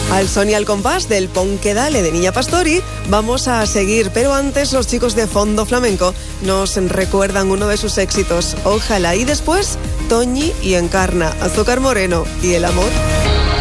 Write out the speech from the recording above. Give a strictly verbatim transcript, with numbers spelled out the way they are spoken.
Al son y al compás del Pon que dale de Niña Pastori vamos a seguir, pero antes los chicos de Fondo Flamenco nos recuerdan uno de sus éxitos, Ojalá, y después Toñi y Encarna, Azúcar Moreno y El amor.